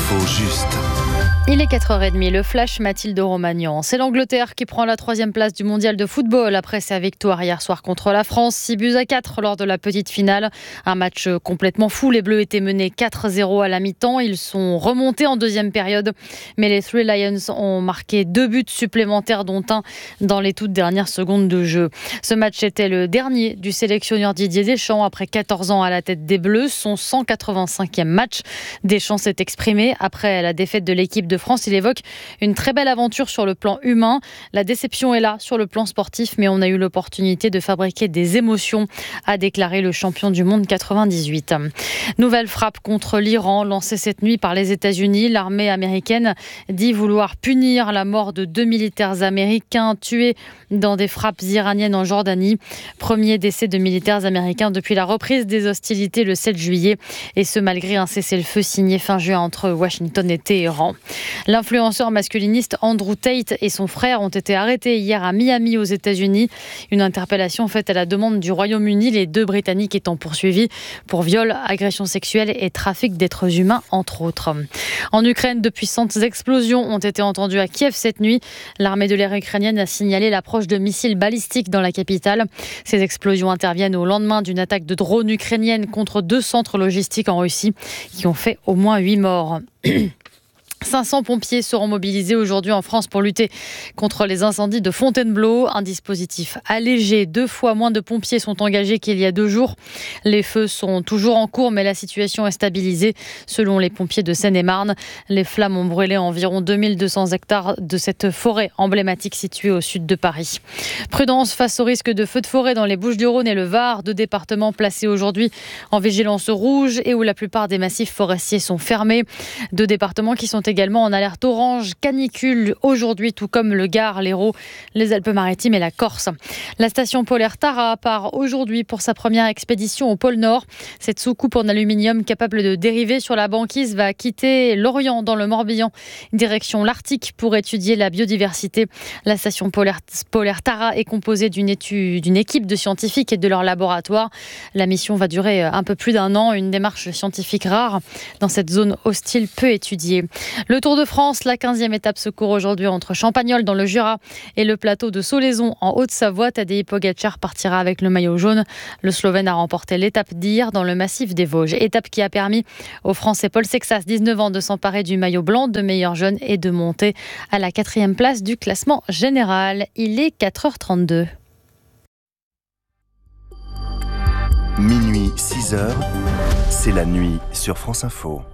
L'info juste. Il est 4h30, le flash Mathilde Romagnan. C'est l'Angleterre qui prend la 3e place du mondial de football après sa victoire hier soir contre la France. 6-4 lors de la petite finale. Un match complètement fou. Les Bleus étaient menés 4-0 à la mi-temps. Ils sont remontés en deuxième période. Mais les Three Lions ont marqué 2 buts supplémentaires, dont un dans les toutes dernières secondes de jeu. Ce match était le dernier du sélectionneur Didier Deschamps après 14 ans à la tête des Bleus. Son 185e match. Deschamps s'est exprimé après la défaite de l'équipe de France. Il évoque une très belle aventure sur le plan humain. La déception est là sur le plan sportif, mais on a eu l'opportunité de fabriquer des émotions, a déclaré le champion du monde 98. Nouvelle frappe contre l'Iran lancée cette nuit par les États-Unis. L'armée américaine dit vouloir punir la mort de 2 militaires américains tués dans des frappes iraniennes en Jordanie. Premier décès de militaires américains depuis la reprise des hostilités le 7 juillet. Et ce malgré un cessez-le-feu signé fin juin entre Washington et Téhéran. L'influenceur masculiniste Andrew Tate et son frère ont été arrêtés hier à Miami aux États-Unis. Une interpellation faite à la demande du Royaume-Uni, les 2 Britanniques étant poursuivis pour viol, agression sexuelle et trafic d'êtres humains, entre autres. En Ukraine, de puissantes explosions ont été entendues à Kiev cette nuit. L'armée de l'air ukrainienne a signalé l'approche de missiles balistiques dans la capitale. Ces explosions interviennent au lendemain d'une attaque de drones ukrainienne contre 2 centres logistiques en Russie qui ont fait au moins 8 morts. 500 pompiers seront mobilisés aujourd'hui en France pour lutter contre les incendies de Fontainebleau. Un dispositif allégé. 2 fois moins de pompiers sont engagés qu'il y a 2 jours. Les feux sont toujours en cours, mais la situation est stabilisée. Selon les pompiers de Seine-et-Marne, les flammes ont brûlé environ 2200 hectares de cette forêt emblématique située au sud de Paris. Prudence face au risque de feux de forêt dans les Bouches-du-Rhône et le Var. 2 départements placés aujourd'hui en vigilance rouge et où la plupart des massifs forestiers sont fermés. 2 départements qui sont également en alerte orange canicule aujourd'hui, tout comme le Gard, l'Hérault, les Alpes-Maritimes et la Corse. La station polaire Tara part aujourd'hui pour sa première expédition au pôle Nord. Cette soucoupe en aluminium capable de dériver sur la banquise va quitter l'Orient dans le Morbihan, direction l'Arctique pour étudier la biodiversité. La station polaire Tara est composée d'une équipe de scientifiques et de leur laboratoire. La mission va durer un peu plus d'1 an, une démarche scientifique rare dans cette zone hostile peu étudiée. Le Tour de France, la 15e étape se court aujourd'hui entre Champagnole dans le Jura et le plateau de Solaizon en Haute-Savoie. Tadej Pogačar partira avec le maillot jaune. Le Slovène a remporté l'étape d'hier dans le massif des Vosges. Étape qui a permis au Français Paul Sexas, 19 ans, de s'emparer du maillot blanc de meilleur jeune et de monter à la 4e place du classement général. Il est 4h32. Minuit, 6h, c'est la nuit sur France Info.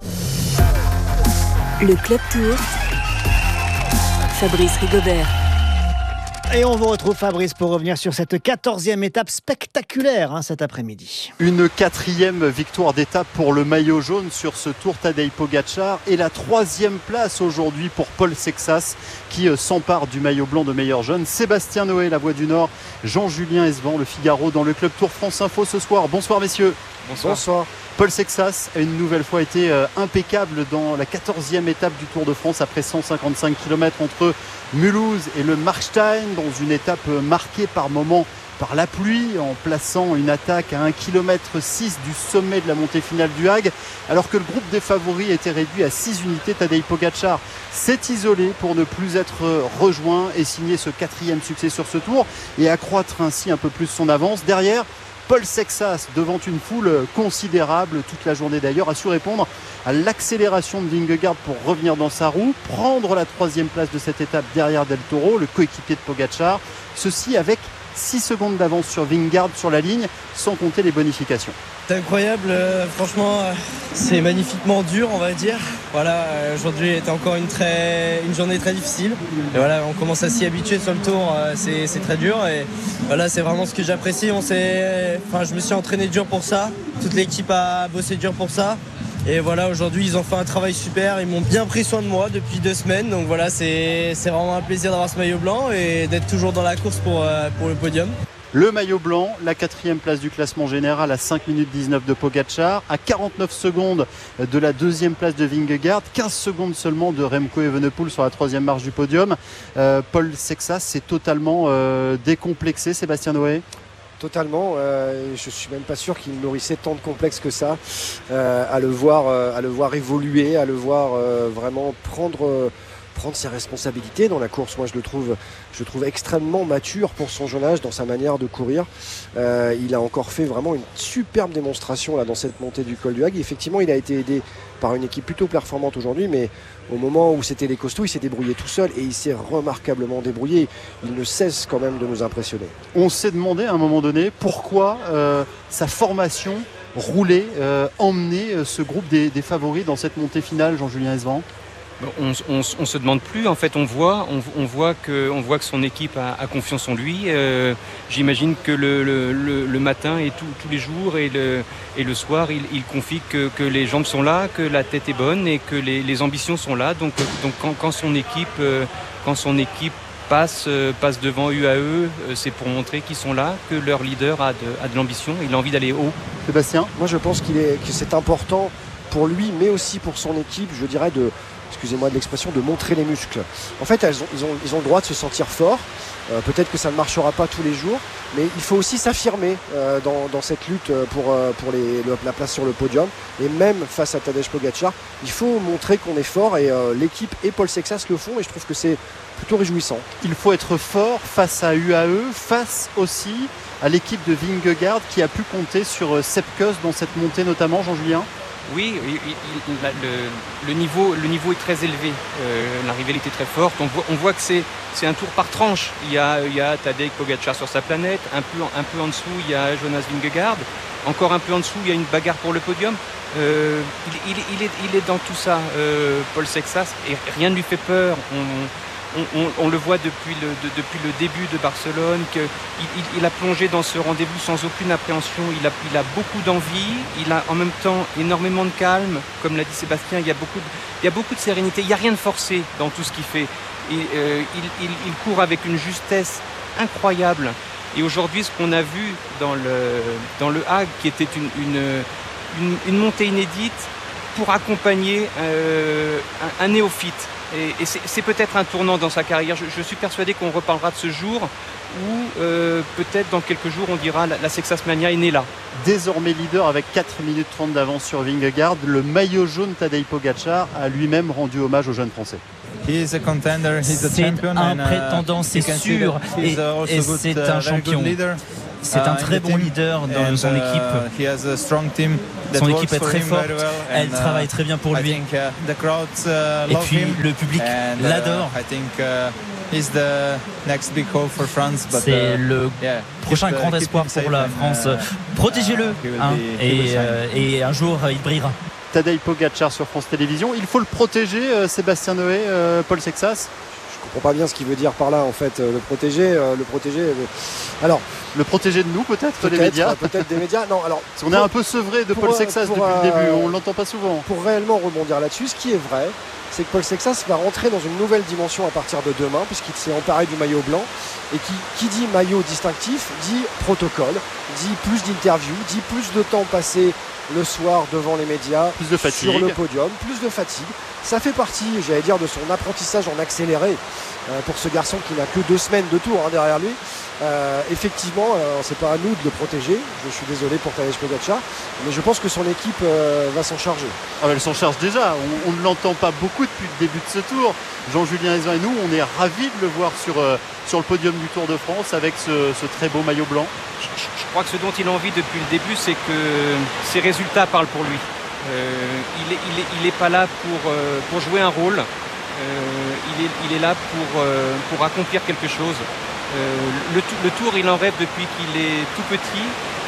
Le Club Tour, Fabrice Rigobert. Et on vous retrouve, Fabrice, pour revenir sur cette 14e étape spectaculaire cet après-midi. Une 4e victoire d'étape pour le maillot jaune sur ce Tour Tadej Pogačar et la 3e place aujourd'hui pour Paul Sexas qui s'empare du maillot blanc de meilleur jeune. Sébastien Noé, La Voix du Nord, Jean-Julien Esban, Le Figaro dans le Club Tour France Info ce soir. Bonsoir messieurs. Bonsoir. Paul Sexas a une nouvelle fois été impeccable dans la 14e étape du Tour de France après 155 km entre Mulhouse et le Markstein, dans une étape marquée par moments par la pluie, en plaçant une attaque à 1,6 km du sommet de la montée finale du Hague. Alors que le groupe des favoris était réduit à 6 unités, Tadej Pogačar s'est isolé pour ne plus être rejoint et signer ce 4e succès sur ce Tour et accroître ainsi un peu plus son avance. Derrière, Paul Sexas, devant une foule considérable toute la journée d'ailleurs, a su répondre à l'accélération de Vingegaard pour revenir dans sa roue, prendre la 3e place de cette étape derrière Del Toro, le coéquipier de Pogačar. Ceci avec 6 secondes d'avance sur Vingegaard sur la ligne, sans compter les bonifications. C'est incroyable, franchement, c'est magnifiquement dur, on va dire. Voilà, aujourd'hui était encore une journée très difficile. Et voilà, on commence à s'y habituer sur le Tour, c'est très dur. Et voilà, c'est vraiment ce que j'apprécie. Je me suis entraîné dur pour ça. Toute l'équipe a bossé dur pour ça. Et voilà, aujourd'hui, ils ont fait un travail super. Ils m'ont bien pris soin de moi depuis 2 semaines. Donc voilà, c'est vraiment un plaisir d'avoir ce maillot blanc et d'être toujours dans la course pour le podium. Le maillot blanc, la 4e place du classement général à 5 minutes 19 de Pogačar, à 49 secondes de la 2e place de Vingegaard, 15 secondes seulement de Remco Evenepoel sur la 3e marche du podium. Paul Sexas s'est totalement décomplexé, Sébastien Noé. Totalement. Je suis même pas sûr qu'il nourrissait tant de complexes que ça à le voir évoluer, à le voir vraiment prendre ses responsabilités dans la course. Moi, je le trouve extrêmement mature pour son jeune âge dans sa manière de courir. Il a encore fait vraiment une superbe démonstration là dans cette montée du col du Hague. Effectivement, il a été aidé par une équipe plutôt performante aujourd'hui, mais au moment où c'était les costauds, il s'est débrouillé tout seul et il s'est remarquablement débrouillé. Il ne cesse quand même de nous impressionner. On s'est demandé à un moment donné pourquoi sa formation roulait, emmenait ce groupe des favoris dans cette montée finale, Jean-Julien Hesvent. On se demande plus, en fait on voit que son équipe a confiance en lui. J'imagine que le matin et tous les jours et le soir il confie que les jambes sont là, que la tête est bonne et que les ambitions sont là. Donc quand son équipe passe devant UAE, c'est pour montrer qu'ils sont là, que leur leader a de l'ambition, il a envie d'aller haut. Sébastien ? Moi je pense que c'est important pour lui mais aussi pour son équipe, je dirais excusez-moi de l'expression, de montrer les muscles. En fait, ils ont le droit de se sentir forts. Peut-être que ça ne marchera pas tous les jours, mais il faut aussi s'affirmer dans cette lutte pour la place sur le podium. Et même face à Tadej Pogačar, il faut montrer qu'on est fort et l'équipe et Paul Sexas le font et je trouve que c'est plutôt réjouissant. Il faut être fort face à UAE, face aussi à l'équipe de Vingegaard qui a pu compter sur Sepp Kuss dans cette montée notamment, Jean-Julien. Oui, le niveau est très élevé. La rivalité est très forte. On voit que c'est un tour par tranche. Il y a Tadej Pogačar sur sa planète. Un peu en dessous, il y a Jonas Vingegaard. Encore un peu en dessous, il y a une bagarre pour le podium. Il est dans tout ça, Paul Sexas, et rien ne lui fait peur. On le voit depuis le début de Barcelone, qu'il a plongé dans ce rendez-vous sans aucune appréhension. Il a beaucoup d'envie, il a en même temps énormément de calme. Comme l'a dit Sébastien, il y a beaucoup de sérénité. Il n'y a rien de forcé dans tout ce qu'il fait. Il court avec une justesse incroyable. Et aujourd'hui, ce qu'on a vu dans le Hague, qui était une montée inédite pour accompagner un néophyte. Et c'est peut-être un tournant dans sa carrière. Je suis persuadé qu'on reparlera de ce jour où peut-être dans quelques jours on dira la Sexas Mania est née là. Désormais leader avec 4 minutes 30 d'avance sur Vingegaard, le maillot jaune Tadej Pogačar a lui-même rendu hommage aux jeunes Français. C'est un prétendant, c'est sûr, et c'est un champion. C'est un très bon leader dans son équipe. Son équipe est très forte, elle travaille très bien pour lui. Et puis le public l'adore. C'est le prochain grand espoir pour la France. Protégez-le, et un jour il brillera. Tadej Pogačar sur France Télévisions. Il faut le protéger, Sébastien Noé, Paul Sexas. Je comprends pas bien ce qu'il veut dire par là en fait. Le protéger. Alors, le protéger de nous peut-être des médias. Peut-être des médias. Non, alors. On est un peu sevré de Paul Sexas depuis le début. On l'entend pas souvent. Pour réellement rebondir là-dessus, ce qui est vrai, c'est que Paul Sexas va rentrer dans une nouvelle dimension à partir de demain, puisqu'il s'est emparé du maillot blanc. Et qui dit maillot distinctif, dit protocole, dit plus d'interviews, dit plus de temps passé le soir devant les médias, plus de fatigue, sur le podium, plus de fatigue. Ça fait partie, j'allais dire, de son apprentissage en accéléré pour ce garçon qui n'a que 2 semaines de tour derrière lui. Effectivement, c'est pas à nous de le protéger. Je suis désolé pour Tadej Pogačar, mais je pense que son équipe va s'en charger. Elle s'en charge déjà. On ne l'entend pas beaucoup depuis le début de ce tour. Jean-Julien Hesvent et nous, on est ravis de le voir sur le podium du Tour de France avec ce très beau maillot blanc. Je crois que ce dont il a envie depuis le début, c'est que ses résultats parlent pour lui. Il n'est pas là pour jouer un rôle. Il est là pour accomplir quelque chose. Le Tour, il en rêve depuis qu'il est tout petit.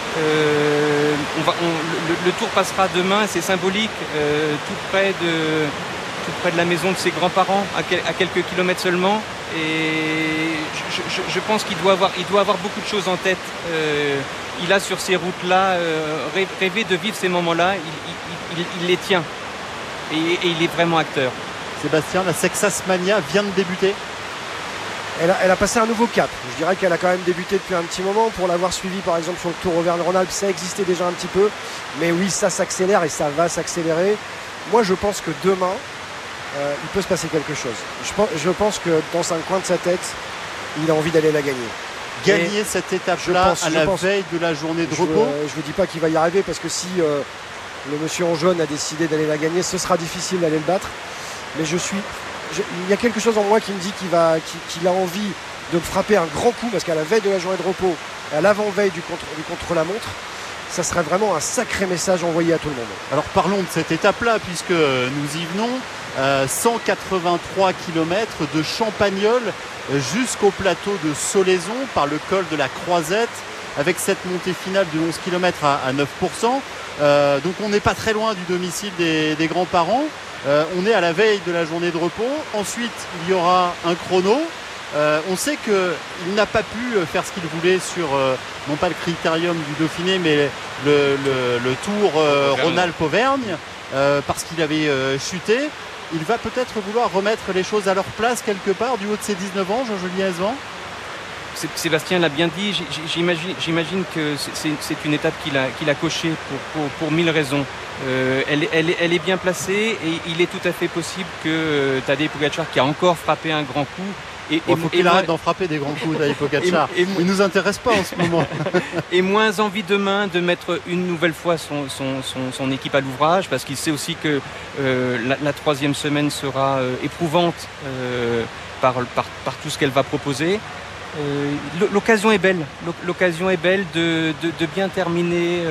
Le Tour passera demain, c'est symbolique, tout près de la maison de ses grands-parents, à quelques kilomètres seulement. Et je pense qu'il doit avoir beaucoup de choses en tête. Il a sur ces routes-là rêvé de vivre ces moments-là. Il les tient. Et il est vraiment acteur. Sébastien, la Sexas Mania vient de débuter. Elle a passé un nouveau cap. Je dirais qu'elle a quand même débuté depuis un petit moment. Pour l'avoir suivi par exemple sur le Tour Auvergne-Rhône-Alpes, ça existait déjà un petit peu. Mais oui, ça s'accélère et ça va s'accélérer. Moi je pense que demain, il peut se passer quelque chose. Je pense que dans un coin de sa tête, il a envie d'aller la gagner. gagner cette étape-là à la veille de la journée de repos? Je ne vous dis pas qu'il va y arriver parce que si le monsieur en jaune a décidé d'aller la gagner, ce sera difficile d'aller le battre. Mais il y a quelque chose en moi qui me dit qu'il a envie de me frapper un grand coup parce qu'à la veille de la journée de repos, à l'avant-veille du contre-la-montre, ça serait vraiment un sacré message envoyé à tout le monde. Alors parlons de cette étape-là puisque nous y venons. 183 km de Champagnole jusqu'au plateau de Solaison par le col de la Croisette avec cette montée finale de 11 km à 9%. Donc on n'est pas très loin du domicile des grands-parents. On est à la veille de la journée de repos. Ensuite, il y aura un chrono. On sait qu'il n'a pas pu faire ce qu'il voulait sur, non pas le critérium du Dauphiné, mais le Tour Rhône-Alpes-Auvergne, parce qu'il avait chuté. Il va peut-être vouloir remettre les choses à leur place quelque part du haut de ses 19 ans, Jean-Julien Hezvan. Sébastien l'a bien dit, j'imagine que c'est une étape qu'il a cochée pour 1000 raisons. Elle est bien placée et il est tout à fait possible que Tadej Pogačar, qui a encore frappé un grand coup, il faut qu'il arrête d'en frapper des grands coups, Tadej Pogačar. Il ne nous intéresse pas en ce moment. Et moins envie demain de mettre une nouvelle fois son équipe à l'ouvrage, parce qu'il sait aussi que la troisième semaine sera éprouvante par tout ce qu'elle va proposer. L'occasion est belle. L'occasion est belle de bien terminer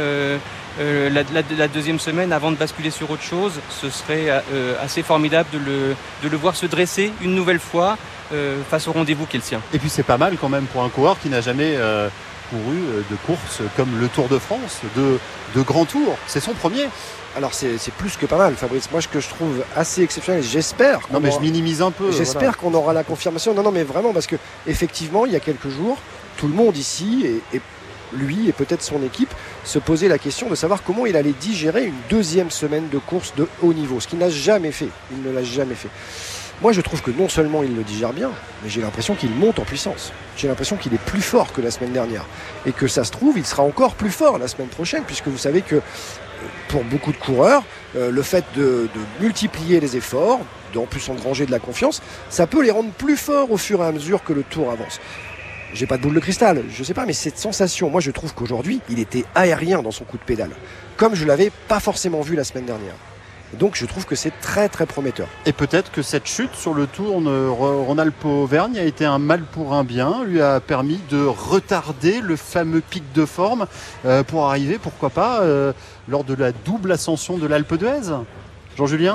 la deuxième semaine avant de basculer sur autre chose. Ce serait assez formidable de le voir se dresser une nouvelle fois face au rendez-vous qui est le sien. Et puis c'est pas mal quand même pour un coureur qui n'a jamais couru de course comme le Tour de France, de grands tours. C'est son premier. Alors c'est plus que pas mal, Fabrice. Moi, ce que je trouve assez exceptionnel, j'espère. Je minimise un peu. J'espère qu'on aura la confirmation. Non, mais vraiment, parce que effectivement, il y a quelques jours, tout le monde ici et lui et peut-être son équipe se posait la question de savoir comment il allait digérer une deuxième semaine de course de haut niveau, ce qu'il n'a jamais fait. Il ne l'a jamais fait. Moi, je trouve que non seulement il le digère bien, mais j'ai l'impression qu'il monte en puissance. J'ai l'impression qu'il est plus fort que la semaine dernière. Et que ça se trouve, il sera encore plus fort la semaine prochaine, puisque vous savez que pour beaucoup de coureurs, le fait de multiplier les efforts, en plus engranger de la confiance, ça peut les rendre plus forts au fur et à mesure que le tour avance. J'ai pas de boule de cristal, je sais pas, mais cette sensation, moi je trouve qu'aujourd'hui, il était aérien dans son coup de pédale, comme je l'avais pas forcément vu la semaine dernière. Donc je trouve que c'est très très prometteur. Et peut-être que cette chute sur le Tour Rhône-Alpes-Auvergne a été un mal pour un bien, lui a permis de retarder le fameux pic de forme pour arriver, pourquoi pas, lors de la double ascension de l'Alpe d'Huez. Jean-Julien ?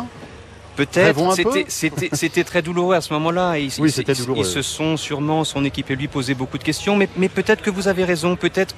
Peut-être, c'était très douloureux à ce moment-là. Ils se sont sûrement, son équipe et lui, posé beaucoup de questions. Mais peut-être que vous avez raison. Peut-être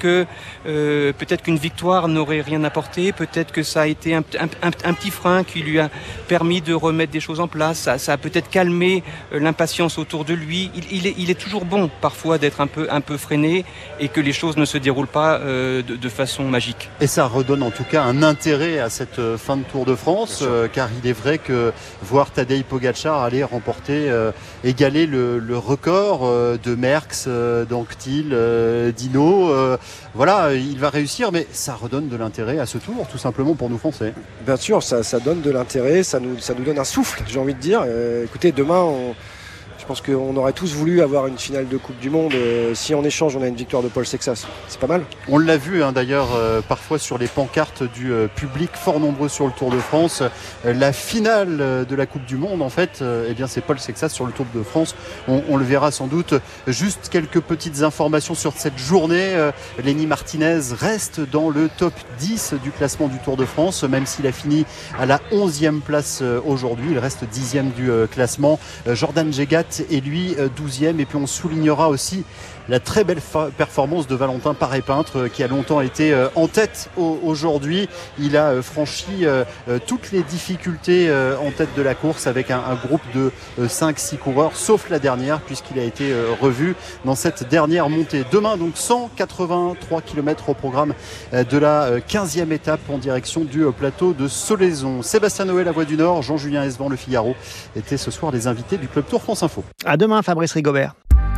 qu'une victoire n'aurait rien apporté. Peut-être que ça a été un petit frein qui lui a permis de remettre des choses en place. Ça a peut-être calmé l'impatience autour de lui. Il est toujours bon parfois d'être un peu freiné et que les choses ne se déroulent pas de façon magique. Et ça redonne en tout cas un intérêt à cette fin de Tour de France, car il est vrai que voir Tadej Pogačar aller remporter, égaler le record de Merckx, d'Anquetil, d'Hinault. Voilà, il va réussir, mais ça redonne de l'intérêt à ce tour, tout simplement pour nous Français. Bien sûr, ça donne de l'intérêt, ça nous donne un souffle, j'ai envie de dire. Écoutez, demain, je pense qu'on aurait tous voulu avoir une finale de Coupe du Monde. Si en échange on a une victoire de Paul Sexas, c'est pas mal. On l'a vu d'ailleurs parfois sur les pancartes du public, fort nombreux sur le Tour de France. La finale de la Coupe du Monde, en fait, c'est Paul Sexas sur le Tour de France. On le verra sans doute. Juste quelques petites informations sur cette journée. Lenny Martinez reste dans le top 10 du classement du Tour de France, même s'il a fini à la 11e place aujourd'hui. Il reste 10e du classement. Jordan Jegat et lui 12e, et puis on soulignera aussi la très belle performance de Valentin Paré-Peintre qui a longtemps été en tête aujourd'hui. Il a franchi toutes les difficultés en tête de la course avec un groupe de 5-6 coureurs, sauf la dernière puisqu'il a été revu dans cette dernière montée. Demain donc 183 km au programme de la 15e étape en direction du plateau de Solaison. Sébastien Noël, La Voix du Nord, Jean-Julien Hezvan, Le Figaro étaient ce soir les invités du Club Tour France Info. À demain, Fabrice Rigobert.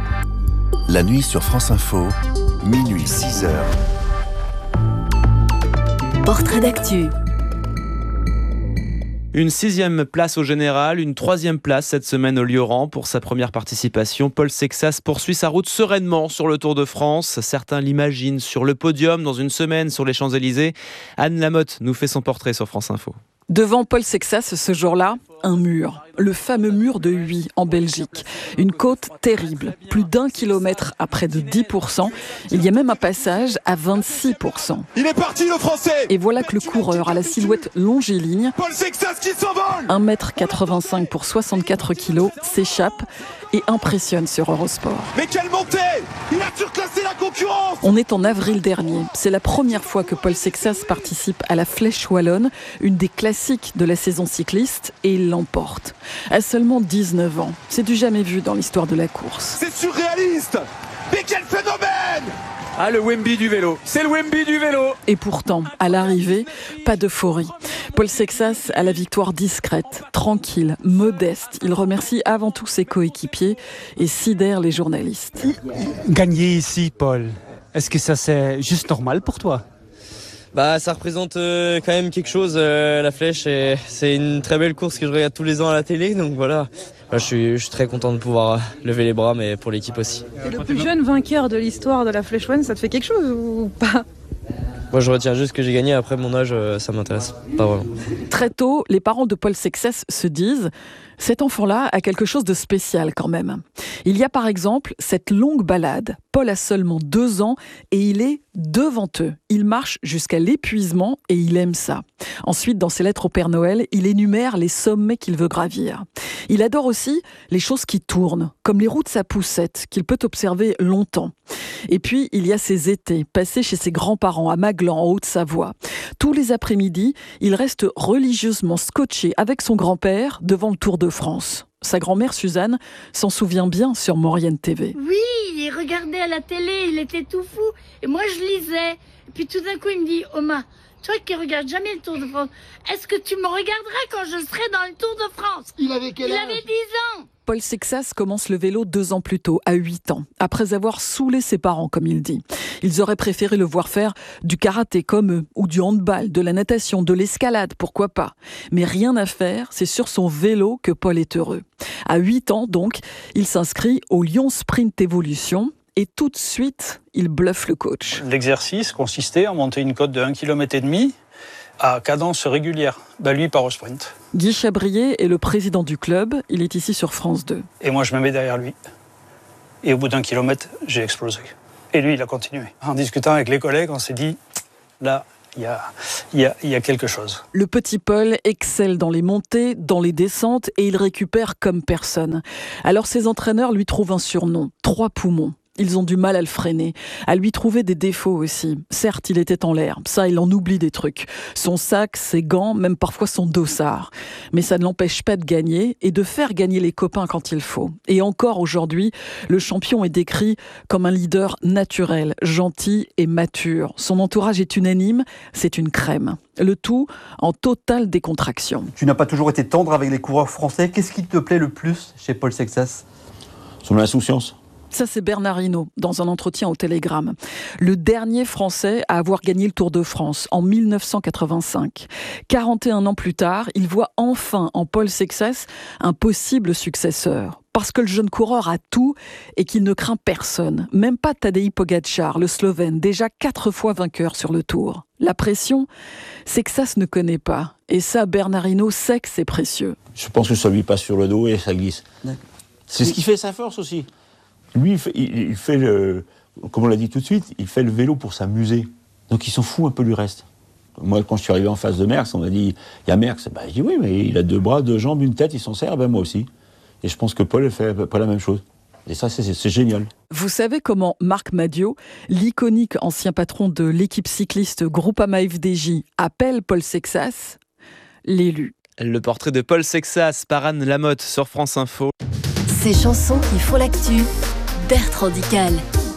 La nuit sur France Info, minuit 6h. Portrait d'actu. Une 6e place au général, une 3e place cette semaine au Lioran. Pour sa première participation, Paul Sexas poursuit sa route sereinement sur le Tour de France. Certains l'imaginent sur le podium dans une semaine sur les Champs-Élysées. Anne Lamotte nous fait son portrait sur France Info. Devant Paul Sexas, ce jour-là, un mur. Le fameux mur de Huy, en Belgique. Une côte terrible. Plus d'1 kilomètre à près de 10%. Il y a même un passage à 26%. Il est parti, le Français! Et voilà que le coureur à la silhouette longiligne, Paul Sexas qui s'envole! 1,85 m pour 64 kg, s'échappe et impressionne sur Eurosport. Mais quelle montée! Il a surclassé la concurrence! On est en avril dernier. C'est la première fois que Paul Sexas participe à la Flèche Wallonne, une des classiques de la saison cycliste, et il l'emporte. À seulement 19 ans. C'est du jamais vu dans l'histoire de la course. C'est surréaliste! Mais quel phénomène! Ah, le Wemby du vélo. C'est le Wemby du vélo. Et pourtant, à l'arrivée, pas d'euphorie. Paul Sexas a la victoire discrète, tranquille, modeste. Il remercie avant tout ses coéquipiers et sidère les journalistes. Gagner ici, Paul, est-ce que ça c'est juste normal pour toi ? Ça représente quand même quelque chose, la Flèche. Et c'est une très belle course que je regarde tous les ans à la télé. Donc voilà, je suis très content de pouvoir lever les bras, mais pour l'équipe aussi. Et le plus jeune vainqueur de l'histoire de la Flèche Wallonne, ça te fait quelque chose ou pas ? Moi, je retiens juste que j'ai gagné. Après, mon âge, ça m'intéresse pas vraiment. Très tôt, les parents de Paul Sexas se disent « Cet enfant-là a quelque chose de spécial quand même ». Il y a par exemple cette longue balade. Paul a seulement 2 ans et il est devant eux. Il marche jusqu'à l'épuisement et il aime ça. Ensuite, dans ses lettres au Père Noël, il énumère les sommets qu'il veut gravir. Il adore aussi les choses qui tournent, comme les roues de sa poussette, qu'il peut observer longtemps. Et puis, il y a ses étés, passés chez ses grands-parents à Maglan, en Haute-Savoie. Tous les après-midi, il reste religieusement scotché avec son grand-père devant le Tour de France. Sa grand-mère Suzanne s'en souvient bien sur Maurienne TV. Oui, il regardait à la télé, il était tout fou. Et moi, je lisais. Et puis tout d'un coup, il me dit « Oma, toi qui regardes jamais le Tour de France, est-ce que tu me regarderais quand je serai dans le Tour de France ?» Il avait quel âge ? Il avait 10 ans. Paul Sexas commence le vélo 2 ans plus tôt, à 8 ans, après avoir saoulé ses parents, comme il dit. Ils auraient préféré le voir faire du karaté comme eux, ou du handball, de la natation, de l'escalade, pourquoi pas. Mais rien à faire, c'est sur son vélo que Paul est heureux. À 8 ans, donc, il s'inscrit au Lyon Sprint Evolution. Et tout de suite, il bluffe le coach. L'exercice consistait à monter une côte de 1,5 km à cadence régulière. Lui, il part au sprint. Guy Chabrier est le président du club. Il est ici sur France 2. Et moi, je me mets derrière lui. Et au bout d'1 kilomètre, j'ai explosé. Et lui, il a continué. En discutant avec les collègues, on s'est dit, là, il y a quelque chose. Le petit Paul excelle dans les montées, dans les descentes, et il récupère comme personne. Alors ses entraîneurs lui trouvent un surnom, 3 poumons. Ils ont du mal à le freiner, à lui trouver des défauts aussi. Certes, il était en l'air, ça, il en oublie des trucs. Son sac, ses gants, même parfois son dossard. Mais ça ne l'empêche pas de gagner et de faire gagner les copains quand il faut. Et encore aujourd'hui, le champion est décrit comme un leader naturel, gentil et mature. Son entourage est unanime, c'est une crème. Le tout en totale décontraction. Tu n'as pas toujours été tendre avec les coureurs français. Qu'est-ce qui te plaît le plus chez Paul Sexas ? Son insouciance. Ça, c'est Bernard Hinault, dans un entretien au Télégramme. Le dernier Français à avoir gagné le Tour de France, en 1985. 41 ans plus tard, il voit enfin en Paul Sexas un possible successeur. Parce que le jeune coureur a tout et qu'il ne craint personne. Même pas Tadej Pogačar, le Slovène, déjà 4 fois vainqueur sur le Tour. La pression, Sexas ne connaît pas. Et ça, Bernard Hinault sait que c'est précieux. Je pense que ça lui passe sur le dos et ça glisse. C'est ce qui fait sa force aussi. Lui, il fait comme on l'a dit tout de suite, il fait le vélo pour s'amuser. Donc il s'en fout un peu du reste. Moi, quand je suis arrivé en face de Merckx, on m'a dit, il y a Merckx. Je dis oui, mais il a 2 bras, 2 jambes, une tête, il s'en sert, moi aussi. Et je pense que Paul fait à peu près la même chose. Et ça, c'est génial. Vous savez comment Marc Madiot, l'iconique ancien patron de l'équipe cycliste Groupama FDJ, appelle Paul Sexas l'élu. Le portrait de Paul Sexas par Anne Lamotte sur France Info. Ces chansons qui font l'actu, Bertrand Dical.